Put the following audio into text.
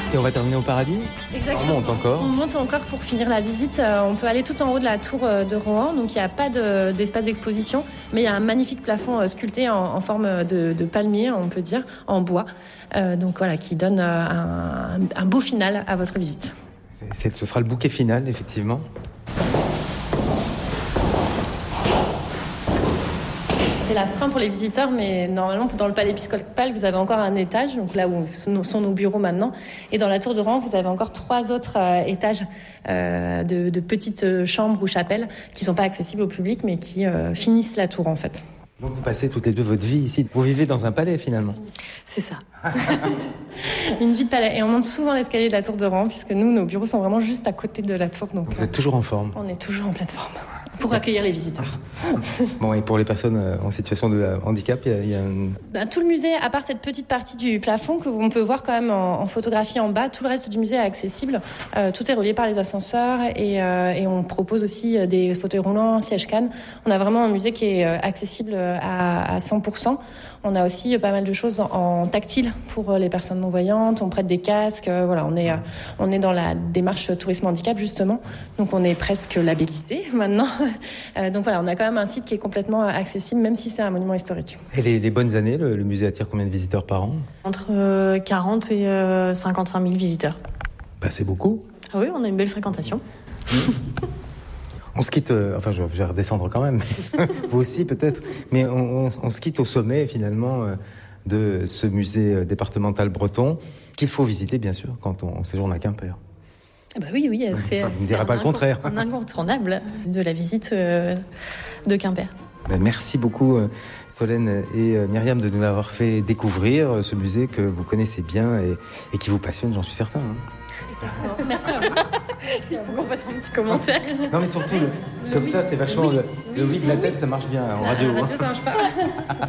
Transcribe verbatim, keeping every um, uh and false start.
Et on va terminer au paradis ? Exactement. On monte encore. On monte encore pour finir la visite. On peut aller tout en haut de la tour de Rohan, donc il n'y a pas de, d'espace d'exposition, mais il y a un magnifique plafond sculpté en, en forme de, de palmier, on peut dire, en bois, euh, donc voilà, qui donne un, un beau final à votre visite. C'est, c'est, ce sera le bouquet final, effectivement. C'est la fin pour les visiteurs, mais normalement, dans le palais épiscopal, vous avez encore un étage, donc là où sont nos bureaux maintenant. Et dans la tour de Rohan, vous avez encore trois autres euh, étages euh, de, de petites chambres ou chapelles qui ne sont pas accessibles au public, mais qui euh, finissent la tour, en fait. Donc vous passez toutes les deux votre vie ici. Vous vivez dans un palais, finalement. C'est ça. Une vie de palais. Et on monte souvent l'escalier de la tour de Rohan, puisque nous, nos bureaux sont vraiment juste à côté de la tour. Donc vous êtes toujours en forme. On est toujours en pleine forme. Pour accueillir les visiteurs. Bon, et pour les personnes en situation de handicap, il y a, il y a un... ben, tout le musée, à part cette petite partie du plafond que on peut voir quand même en, en photographie en bas, tout le reste du musée est accessible. Euh, tout est relié par les ascenseurs et, euh, et on propose aussi des fauteuils roulants, sièges cannes. On a vraiment un musée qui est accessible à, à cent pour cent. On a aussi pas mal de choses en, en tactile pour les personnes non-voyantes. On prête des casques. Euh, voilà, on est, euh, on est dans la démarche tourisme handicap justement. Donc on est presque labellisé maintenant. Euh, donc voilà, on a quand même un site qui est complètement accessible, même si c'est un monument historique. Et les, les bonnes années, le, le musée attire combien de visiteurs par an ? Entre euh, quarante et euh, cinquante-cinq mille visiteurs. Bah, c'est beaucoup. Ah oui, on a une belle fréquentation. On se quitte, euh, enfin je vais redescendre quand même, vous aussi peut-être, mais on, on, on se quitte au sommet finalement euh, de ce musée départemental breton, qu'il faut visiter bien sûr quand on, on séjourne à Quimper. Ah bah oui, oui, c'est, enfin, vous ne c'est direz pas un le contraire. Un incontournable de la visite euh, de Quimper. Ben, merci beaucoup euh, Solène et euh, Myriam de nous avoir fait découvrir euh, ce musée que vous connaissez bien et, et qui vous passionne, j'en suis certain. Hein. Merci à vous. Il faut qu'on fasse un petit commentaire. Non mais surtout, le, le comme oui, ça c'est vachement... Le, le oui de la tête, ça marche bien en radio. La radio, ça marche pas.